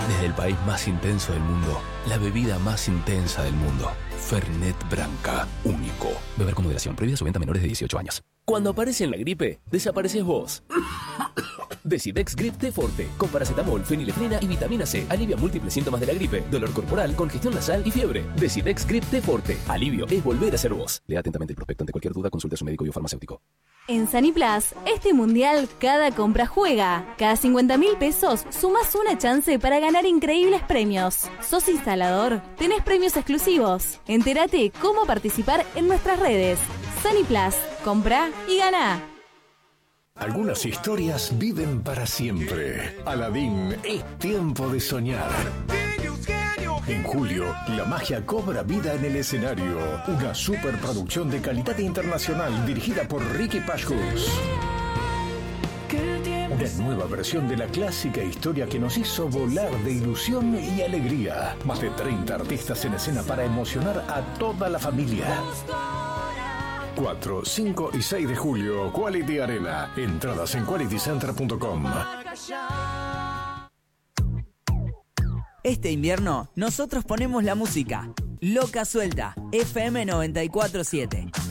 Desde el país más intenso del mundo, la bebida más intensa del mundo. Fernet Branca, único. Beber con moderación, prohibida su venta a menores de 18 años. Cuando aparece en la gripe, desapareces vos. Decidex Grip T Forte, con paracetamol, fenilefrina y vitamina C. Alivia múltiples síntomas de la gripe, dolor corporal, congestión nasal y fiebre. Decidex Grip T Forte. Alivio es volver a ser vos. Lea atentamente el prospecto. Ante cualquier duda, consulte a su médico y o farmacéutico. En Saniplas, este mundial, cada compra juega. Cada 50.000 pesos, sumas una chance para ganar increíbles premios. ¿Sos instalador? Tenés premios exclusivos. Entérate cómo participar en nuestras redes. Saniplas, compra y gana. Algunas historias viven para siempre. Aladín, es tiempo de soñar. En julio, la magia cobra vida en el escenario. Una superproducción de calidad internacional dirigida por Ricky Pashkus. Una nueva versión de la clásica historia que nos hizo volar de ilusión y alegría. Más de 30 artistas en escena para emocionar a toda la familia. 4, 5 y 6 de julio, Quality Arena. Entradas en qualitycenter.com. Este invierno, nosotros ponemos la música. Loca Suelta, FM 94.7.